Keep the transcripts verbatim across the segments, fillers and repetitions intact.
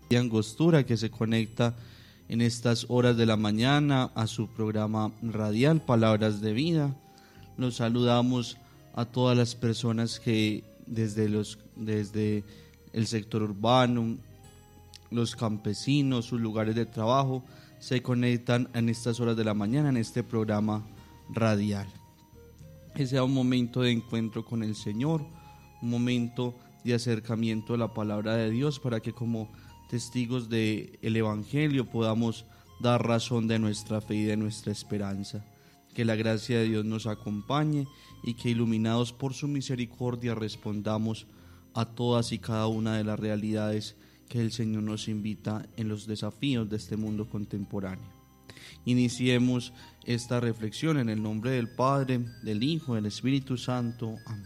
y Angostura, que se conecta en estas horas de la mañana a su programa radial Palabras de Vida. Los saludamos a todas las personas que desde, los, desde el sector urbano, los campesinos, sus lugares de trabajo, se conectan en estas horas de la mañana en este programa radial. Que sea un momento de encuentro con el Señor, un momento de acercamiento a la palabra de Dios, para que como testigos del Evangelio podamos dar razón de nuestra fe y de nuestra esperanza. Que la gracia de Dios nos acompañe y que, iluminados por su misericordia, respondamos a todas y cada una de las realidades que el Señor nos invita en los desafíos de este mundo contemporáneo. Iniciemos esta reflexión en el nombre del Padre, del Hijo, del Espíritu Santo. Amén.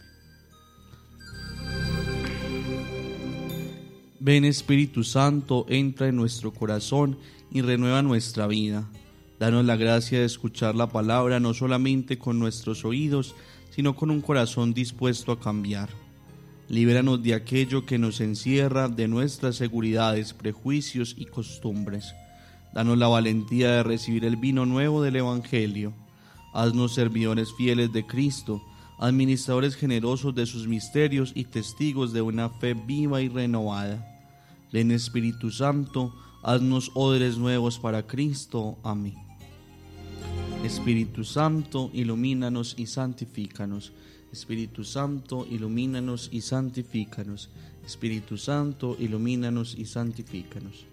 Ven, Espíritu Santo, entra en nuestro corazón y renueva nuestra vida. Danos la gracia de escuchar la palabra no solamente con nuestros oídos, sino con un corazón dispuesto a cambiar. Líbranos de aquello que nos encierra, de nuestras seguridades, prejuicios y costumbres. Danos la valentía de recibir el vino nuevo del Evangelio. Haznos servidores fieles de Cristo, administradores generosos de sus misterios y testigos de una fe viva y renovada. Ven, Espíritu Santo, haznos odres nuevos para Cristo. Amén. Espíritu Santo, ilumínanos y santifícanos. Espíritu Santo, ilumínanos y santifícanos. Espíritu Santo, ilumínanos y santifícanos.